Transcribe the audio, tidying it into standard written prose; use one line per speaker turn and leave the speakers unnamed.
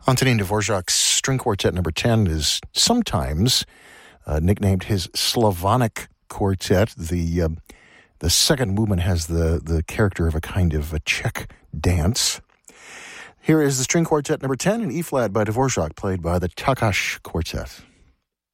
Antonin Dvorak's String Quartet number 10 is sometimes nicknamed his Slavonic Quartet. The second movement has the character of a kind of a Czech dance. Here is the String Quartet number 10 in E-flat by Dvorak, played by the Takash Quartet.